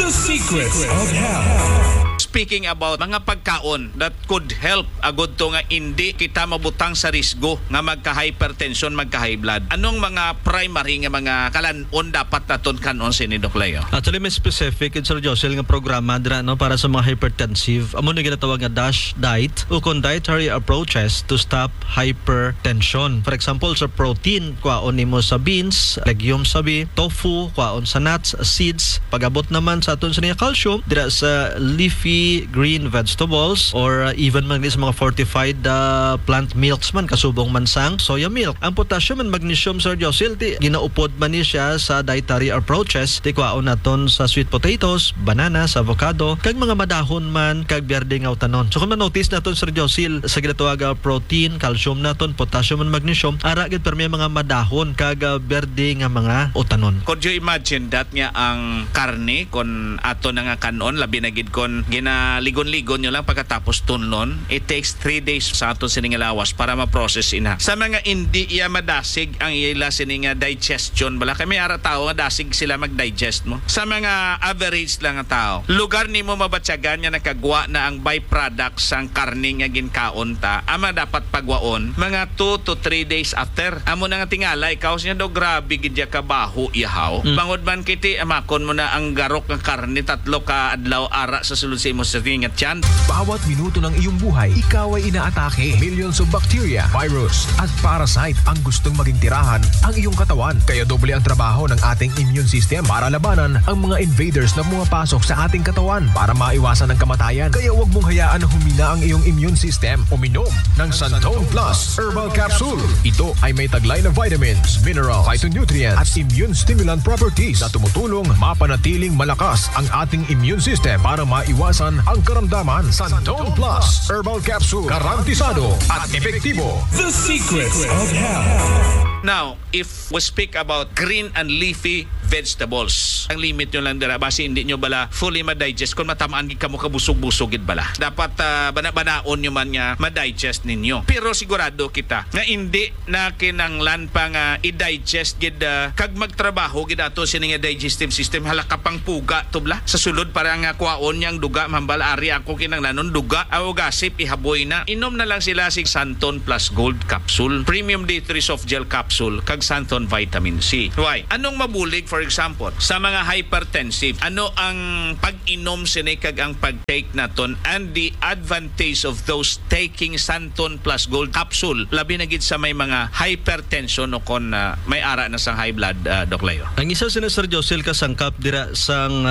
The Secrets of Health. Speaking about mga pagkaon that could help agud to nga hindi kita mabutang sa risgo nga magka-hypertension, magka-high blood. Anong mga primary nga mga kalanon dapat naton kanon sini Doc Leo? Actually, may specific Sir Josel nga programa dira no para sa mga hypertensive. Amo ni ginatawag nga DASH diet o kon dietary approaches to stop hypertension. For example, sa protein, kwaon nimo sa beans, legumes sabi, tofu, kwaon sa nuts, seeds. Pag-abot naman sa aton sa calcium dira sa leafy green vegetables or even man sa mga fortified plant milks man kasubong mansang soya milk. Ang potassium and magnesium, Sir Josel, ginaupod man ni siya sa dietary approaches. Kwaon naton sa sweet potatoes, bananas, avocado, kag mga madahon man kag berde nga utanon. So kung ma-notice naton, Sir Josel, sa ginatawag protein, calcium naton, potassium and magnesium, ara gid permi mga madahon kag berde nga mga utanon. Could you imagine that nga ang karne kon ato na nga kanon labi na gid kon ginaligon-ligon nyo lang pagkatapos tunlon, it takes 3 days sa aton sining lawas para ma-process ina. Sa mga hindi iya madasig ang ila sining digestion bala kami ara tao nga dasig sila mag-digest mo. Sa mga average lang nga tao, lugar nimo mabatyagan nga nakagwa na ang byproduct sang karne nga ginkaon ta, ama dapat pagwaon mga 2 to 3 days after. Amo na nga tingala ikaw siya do grabe gid ya kabaho ihaw. Bangod man kiti amakon mo na ang garok nga karne 3 ka adlaw ara sa sulod sa imo sa tingat yan. Bawat minuto ng iyong buhay, ikaw ay inaatake. Millions of bacteria, virus, at parasite ang gustong maging tirahan ang iyong katawan. Kaya doble ang trabaho ng ating immune system para labanan ang mga invaders na pumapasok sa ating katawan para maiwasan ang kamatayan. Kaya huwag mong hayaan na humina ang iyong immune system. Uminom ng Santone Plus Herbal Capsule. Ito ay may taglay na vitamins, minerals, phytonutrients, at immune stimulant properties na tumutulong mapanatiling malakas ang ating immune system para maiwasan ang karamdaman. Santone Plus Herbal Capsule, garantisado at epektibo. The Secrets of Health. Now, if we speak about green and leafy vegetables, ang limit nyo lang dira basi hindi nyo bala fully ma-digest kung matamaan gid kamo kabusog-busog gid bala. Dapat bana-banaon nyo man nga ma-digest ninyo. Pero sigurado kita nga hindi na kinanglan pa nga i-digest gid kag magtrabaho gid ato sini nga digestive system halaka pang puga tubla sa sulod para nga kwaon yang duga mambal ari ako kinanglanon duga aw gasip ihaboy na. Inom na lang sila sig Santone Plus Gold Capsule, Premium D3 Soft Gel Capsule kag Santone Vitamin C. Why? Anong mabulig for example sa mga hypertensive? Ano ang pag-inom sini kag ang pag-take naton and the advantage of those taking Santone Plus Gold Capsule labi na gid sa may mga hypertension o kon may ara na sang high blood, Doc Leo? Ang isa sina Sir Josel kasangkap dira sang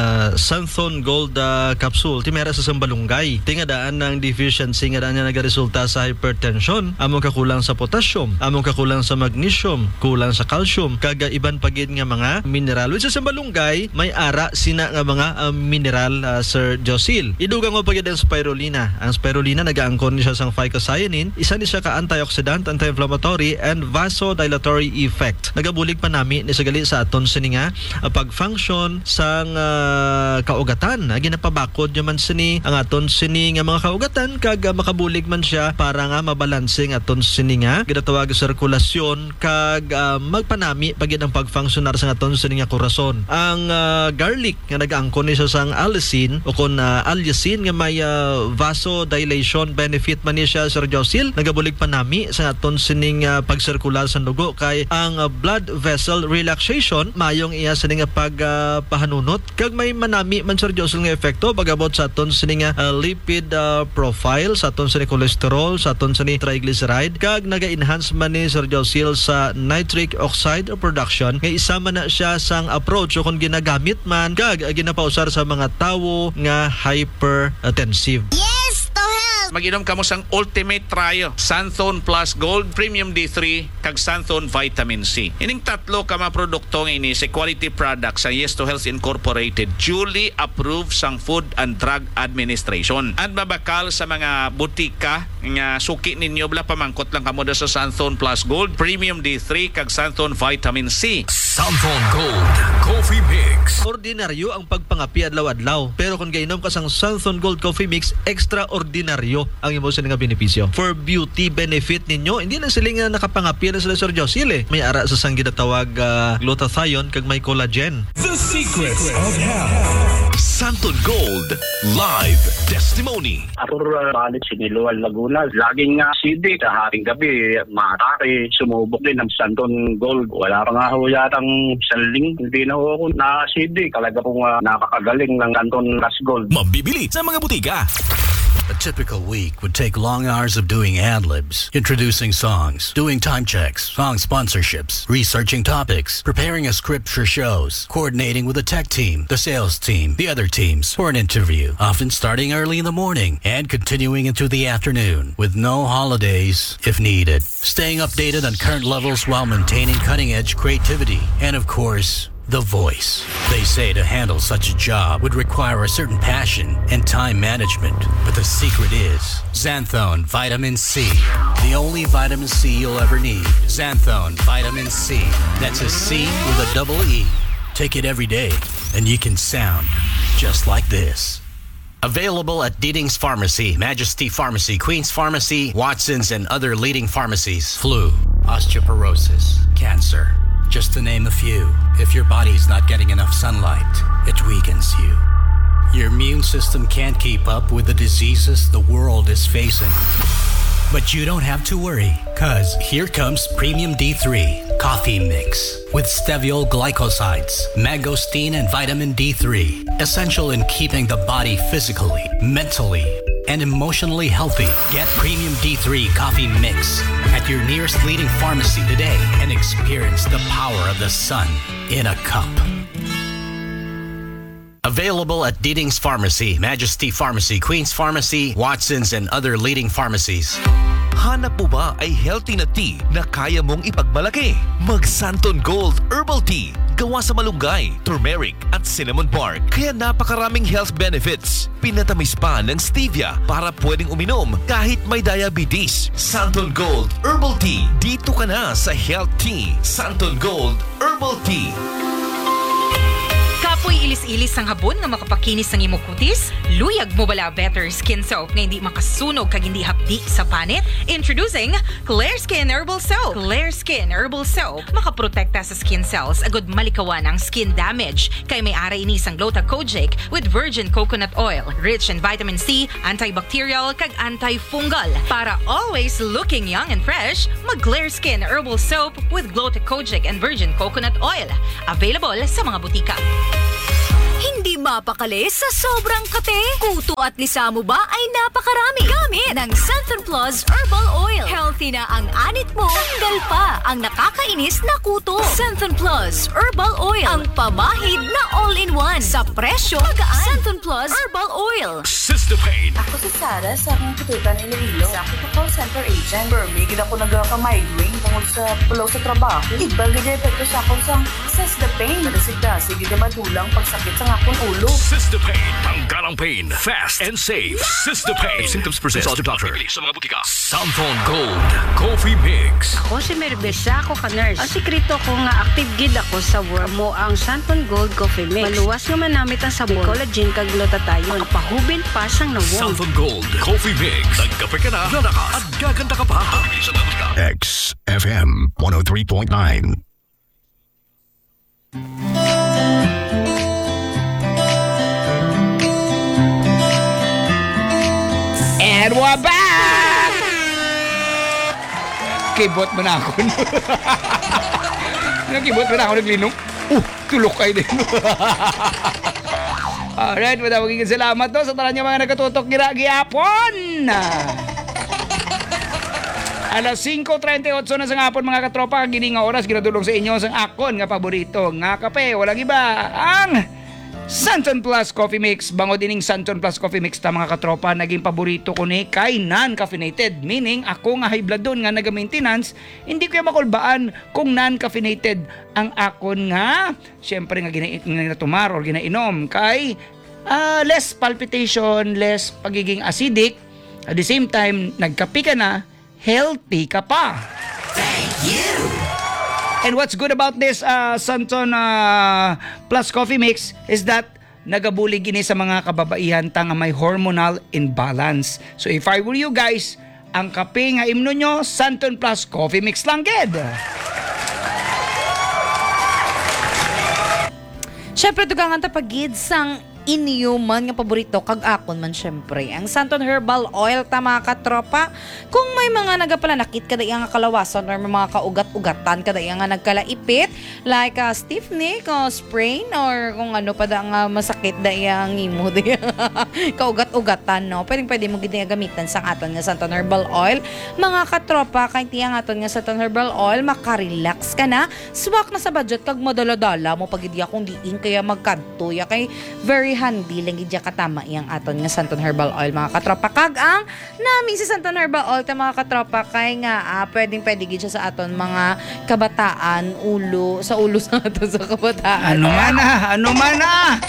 Santone Gold Capsule timera sa sambalunggay. Tingadaan ng deficiency nga daan nga nagaresulta sa hypertension. Among kakulang sa potassium, among kakulang sa magnesium, kulang sa calcium, kag iban pagid nga mga mineral. Which sa malunggay, may ara sina nga mga mineral, Sir Josel. Idugang mo pagid ang spirulina. Ang spirulina nagaangkon ni siya sang phycocyanin. Isa ni siya ka antioxidant, anti-inflammatory, and vasodilatory effect. Nagabulig pa nami ni sagali sa aton sini nga pag-function sang kaugatan. Ginapabakod man sini ang aton sini nga mga kaugatan kag makabulig man siya para nga mabalansing aton sini nga ginatawag sirkulasyon kag magpanami pagid ang pag-functionar sa aton sini nga korason. Ang garlic nga nagaangkon ni siya sang allicin o kon allicin nga may vasodilation benefit man ni siya, Sir Josel. Nagabulig panami sa aton sini nga pagsirkular sa dugo kay ang blood vessel relaxation mayong iya sini nga pagpahanunot kag may manami man, Sir Josel, nga epekto pagabot sa aton sini nga lipid profile, sa aton sini cholesterol, sa aton sini triglyceride kag naga-enhance man ni Sir Josel sa nitric oxide production nga isa man na siya sang approach o kung ginagamit man kag ginapausar sa mga tawo nga hypertensive. Mag-inom kamo sang Ultimate Trio, Santone Plus Gold, Premium D3, kag Santone Vitamin C. Ining tatlo ka mga produkto nga ini sa quality products sa Yes to Health Incorporated, duly approved sang Food and Drug Administration. At mabakal sa mga butika nga suki ninyo bala pamangkot lang kamo sa Santone Plus Gold, Premium D3, kag Santone Vitamin C. Santone Gold Coffee Mix. Ordinaryo ang pagpangapi adlaw-adlaw, pero kung gainom ka sang Santone Gold Coffee Mix, extraordinaryo maayo ang imo sa nga benepisyo. For beauty benefit ninyo, hindi na sila nga nakapangapi na sila Sir Josil. May ara sa sang ginatawag glutathione kag may collagen. The secrets of health. Santon Gold Live Testimony. Atur balik siniluan Laguna. Laging CD sa haring gabi, matake, sumubok din ng Santon Gold. Wala pa nga ho yatang saling, hindi na ho ako na CD. Talaga pong nakakagaling ng Santon Last Gold. Mabibili sa mga butika. A typical week would take long hours of doing ad-libs, introducing songs, doing time checks, song sponsorships, researching topics, preparing a script for shows, coordinating with the tech team, the sales team, the other teams for an interview, often starting early in the morning and continuing into the afternoon with no holidays if needed. Staying updated on current levels while maintaining cutting-edge creativity and, of course, the voice. They say to handle such a job would require a certain passion and time management. But the secret is Xanthone Vitamin C. The only vitamin C you'll ever need. Xanthone Vitamin C. That's a C with a double E. Take it every day and you can sound just like this. Available at Deedings Pharmacy, Majesty Pharmacy, Queen's Pharmacy, Watson's, and other leading pharmacies. Flu, osteoporosis, cancer. Just to name a few. If your body's not getting enough sunlight, it weakens you. Your immune system can't keep up with the diseases the world is facing. But you don't have to worry, cause here comes Premium D3 Coffee Mix with steviol glycosides, mangosteen, and vitamin D3. Essential in keeping the body physically, mentally, and emotionally healthy. Get Premium D3 Coffee Mix at your nearest leading pharmacy today and experience the power of the sun in a cup. Available at Deedings Pharmacy, Majesty Pharmacy, Queen's Pharmacy, Watson's, and other leading pharmacies. Hanap mo ba ay healthy na tea na kaya mong ipagmalaki? Mag Santon Gold Herbal Tea. Gawa sa malunggay, turmeric at cinnamon bark. Kaya napakaraming health benefits. Pinatamis pa ng stevia para pwedeng uminom kahit may diabetes. Santon Gold Herbal Tea. Dito ka na sa Health Tea. Santon Gold Herbal Tea. Kapoy ilis-ilis ang habon nga makapakinis ng imong kutis? Luyag mo bala better skin soap nga hindi makasunog kag hindi hapdi sa panit? Introducing Clear Skin Herbal Soap. Clear Skin Herbal Soap makaprotekta sa skin cells agud malikawan ang skin damage kay may ara ini sang Glutathione with virgin coconut oil, rich in vitamin C, antibacterial kag antifungal. Para always looking young and fresh, mag Clear Skin Herbal Soap with Glutathione and virgin coconut oil. Available sa mga butika. Hindi mapakali sa sobrang kape? Kuto at lisa mo ba ay napakarami? Gamit ng Santon Plus Herbal Oil. Healthy na ang anit mo, tanggal pa ang nakakainis na kuto. Santon Plus Herbal Oil. Ang pamahid na all-in-one sa presyo magaan. Santon Plus Herbal Oil. Sister Pain. Ako si Sarah sa akong kututan ni Iloilo. Sa akong call center agent. Bermigid ako nagka-migraine tungkol sa pulaw sa trabaho. Iba ganyan epekto sa akong sang Sister Pain. Nadasigda, sige di madulang pagsakit sa akong ulo. Sister Pain. Tanggal ang pain. Fast and safe. Sister Pain. If symptoms persist, consult your doctor. Sa mga butika. Santon Gold Coffee Mix. Ako si Merbesa, ako ka-nurse. Ang sikreto ko nga active gid ako sa work mo ang Santon Gold Coffee Mix. Maluwas nga manamit ang sabon, collagen kag glutathione. Makapahubin pa sang nawong. Santon Gold Coffee Mix. Nagkape ka na, lalakas at gaganda ka pa. Sa mga butika. XFM 103.9. And we're back! Kibot mo na ako. Kibot mo na ako naglinong. Tulok kayo din. Alright, magiging salamat to sa tanan niyo mga nagkatutok gihapon. Alas 5:38 na sa ngapon mga katropa. Gini nga oras ginadulong sa inyo sa akon nga paborito nga kape. Walang iba ang Santon Plus Coffee Mix. Bango dining Santon Plus Coffee Mix ta mga katropa. Naging paborito ko ni kay non-caffeinated. Meaning ako nga high blood doon nga naga-maintenance. Hindi ko yung makulbaan kung non-caffeinated ang akon nga. Siyempre nga ginatumar or ginainom kay less palpitation, less pagiging acidic. At the same time, nagkape ka na, healthy ka pa. Thank you! And what's good about this Santon Plus Coffee Mix is that nagabulig ini sa mga kababaihan tanga may hormonal imbalance. So if I were you guys, ang kape nga imno nyo, Santon Plus Coffee Mix lang ged. Syempre, dugangan tapagid sang inyuman nga paborito kag akon man syempre ang Santon Herbal Oil ta mga katropa. Kung may mga nagapalanakit kada iya nga kalawasan or may mga kaugat-ugatan kada iya nga nagkalaipit like stiff neck o sprain or kung ano pa da nga masakit da iya ngimo da kaugat-ugatan no, pwede mo gid gamitan sang aton nga Santon Herbal Oil mga katropa. Kay tiyang aton nga Santon Herbal Oil makarelax ka na, swak na sa budget kag madala-dala mo pagidya kung diin kaya magkadtoya kay very handy lang gidya katama iyang aton nga Santon Herbal Oil mga katropa. Kag ang namin si Santon Herbal Oil ta mga katropa kay nga pwede gid siya sa aton mga kabataan ulo sa aton sa kabataan. Ano man na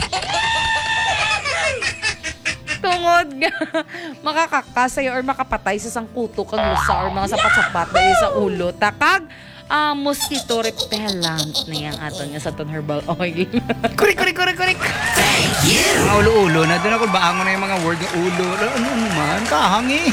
tungod nga makakakasay or makapatay sa sangkuto kag lusa or mga sapat-sapat dahil sa ulo takag mosquito repellent na yung aton nga Santon Herbal Oil. Kurik. Thank you. Mga ulo-ulo na doon ako baangon na yung mga word ng ulo. Ano man, kahangi.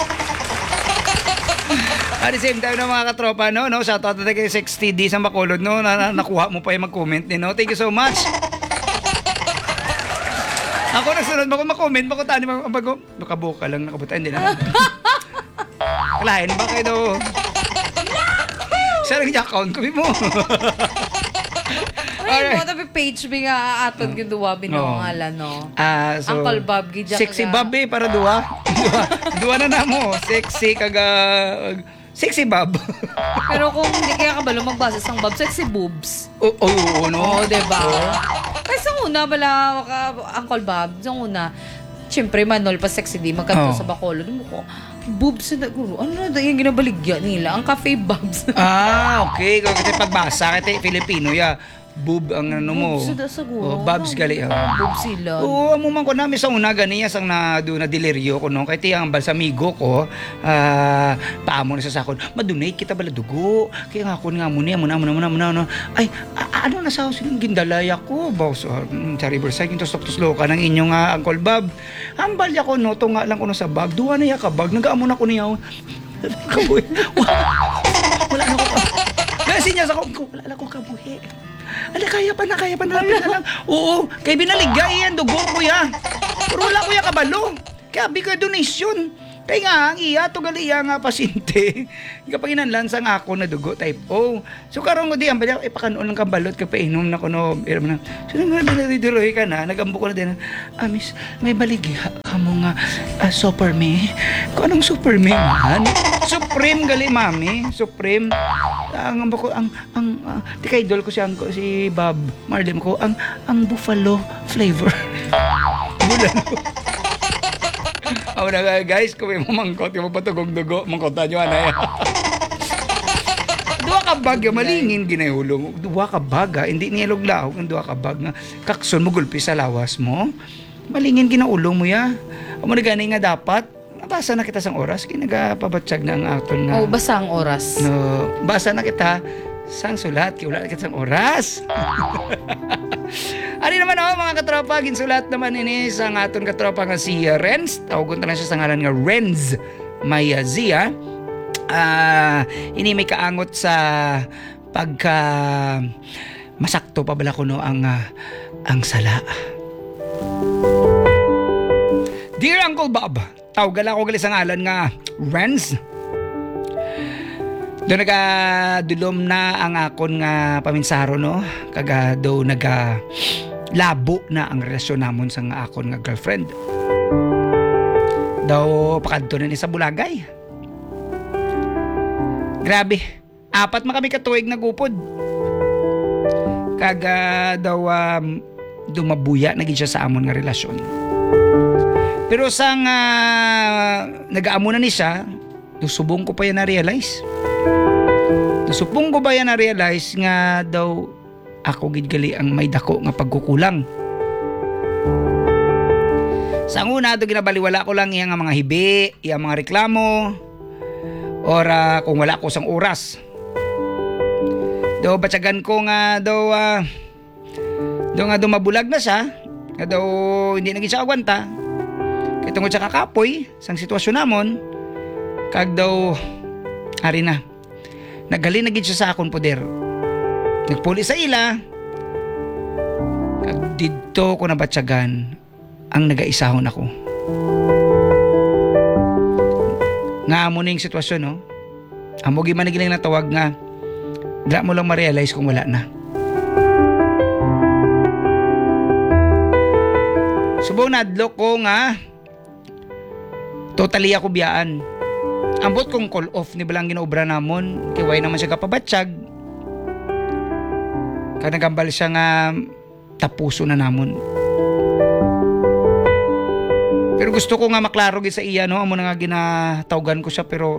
At the same time na mga katropa, no? Shoutout na kay 60 Ds ang Bacolod, no? Nakuha mo pa yung mag-comment din, no? Thank you so much. Ako nagsunod, mag-comment, tani, nakabuka lang, nakabuta, hindi na. Kalahin ba kayo daw? Saan ang account ko mo? Ay, mo tabi page bi nga aton giduwa binangalan no. So Uncle Bob gidya. Sexy Bob para duwa. Duwa na namo. Sexy kaga sexy Bob. Pero kung hindi kaya kabalo magbasa sang Bob, sexy boobs. Oo, no. Diba? Kaya sa una bala Uncle Bob, sa una siyempre manol pa sexy di magkanto sa Bacolod mo ko. Boobs na guro. Ano na yung ginabaligya nila? Ang cafe Bobs. Okay. Kasi pagbasa kasi Filipino ya. Boob ang ano mo. Boobs na siguro. Bobs gali. Boobs sila. Oo, amuman ko namin sa una ganiya sang na doon na deliryo ko no. Kay tiyang balsamigo ko, paamo na sa sakon. Ma-donate kita bala dugo. Kaya nga ako nga muna. Ay, ano na sa gindalaya ko. Boss, sa Riverside, yung tusok-tuslo ka ng inyong Uncle Bob. Ambal ya ko no, to nga lang ko no sa bag. Duwa na ya ka bag. Nag-aamon ako niya. Kabuhi. Wala na ko. Kasi niya sa ko, wala na ko kabuhi. Ala, kaya pa na lang. Oo, kay binaligay yan, dugo ko ya. Pero wala ko ya kabalo. Kaya bi ko donation. Kaya nga, ang iya, to gali nga pasyente. Kapag inanlansang ako na dugo, type O. So karon ko di, ang bala, ipakanoon lang kabalot, kapainom na ko no. So nga, dinadiroy ka na, nagambo ko na din. Miss, may baligya ka mo nga, Superme. Kung anong Superme man? Supreme gali, mami. Supreme. Ang di kay idol ko si Bob Marlem ko, ang buffalo flavor. Bulalo. Ako na guys, kung may mamangkot, yung mapatugong dugo, mangkota nyo, anay. Duwa ka bag, malingin ginahulong. Duwa ka bag, hindi nilog-lahog ang duwa ka bag nga kakson mo gulpi sa lawas mo. Malingin ginaulong mo ya. Amo na gani nga dapat, nabasa na kita sang oras, kinagapabatsyag na ang aton nga. Basa ang oras. No, basa na kita sang sulat, kaya wala na kita sang oras. Ari naman mga katropa, ginsulat naman ini sa aton katropa nga si Renz. Tawagon na siya sa ngalan nga Renz Mayazia. Ini may kaangot sa pagka masakto pa bala ko no ang sala. Dear Uncle Bob, tawagan ako gali sa ngalan nga Renz. Doon nagadulom na ang akon nga paminsaro no. Kaga daw labo na ang relasyon namon sa nga akon nga girlfriend. Daw pakadto na ni sa Bulagay. Grabe, 4 man kami katuig na gupod. Kaga daw dumabuya na gid siya sa amon nga relasyon. Pero sang nag-aamo na ni siya, subong ko pa yan na-realize. Supong ko ba yan na-realize nga daw ako gid gali ang may dako nga pagkukulang. Sa una do ginabaliwala ko lang iyang mga hibi, iyang mga reklamo, or kung wala ko sang oras. Do batyagan ko nga daw mabulag na siya, nga daw hindi naging siya agwanta kay tungod sa kakapoy sang sitwasyon namon kag daw ari na naghalin na gid siya sa akon poder nagpuli sa ila kag didto ko nabatyagan ang nagaisahon ako nga amo ning sitwasyon no amo gi man gining natawag nga dra mo lang ma-realize kung wala na. Subaw nadlo ko nga totally ako biyaan. Ambot kong call off ni balang ginaobra namon kay way naman siya kapabatsyag. Kaya nagambal siya nga tapuso na namon. Pero gusto ko nga maklaro gid sa iya no amo na nga ginatawgan ko siya pero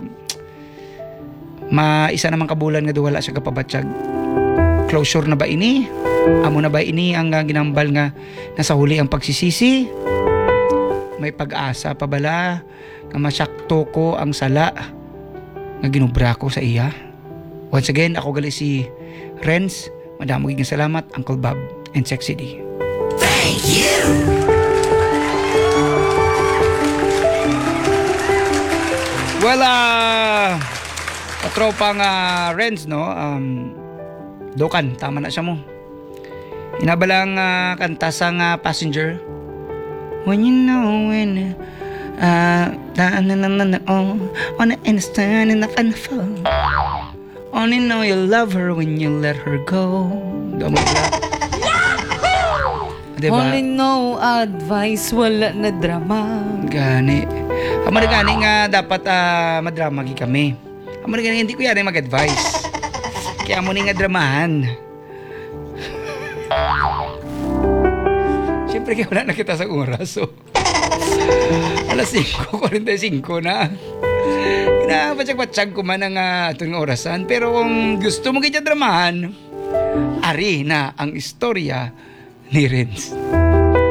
isa naman kabulan nga wala siya kapabatsyag. Closure na ba ini? Amo na ba ini ang ginambal nga nasa huli ang pagsisisi? May pag-asa pa bala nga masyakto ko ang sala nga ginubra ko sa iya? Once again, ako gali si Renz. Madamo gid nga salamat, Uncle Bob and Sexy D. Thank you! Well, katropang Renz, no? Dokan, tama na siya mo. Inabalang kanta sa Passenger. When you know when wanna understand and I fall. Only know you love her when you let her go. Damo ba? Diba? Only no advice, wala na drama. Gani. Amo na gani nga dapat madrama gi kami. Amo na gani hindi ko yan mag-advise. Kaya amo ni nga dramahan. Siyempre kaya wala na kita sa oras. So, alas 5:45 na. Kinabatsyag-batsyag ko man ang itong orasan. Pero kung gusto mo kita dramahan, ari na ang istorya ni Renz.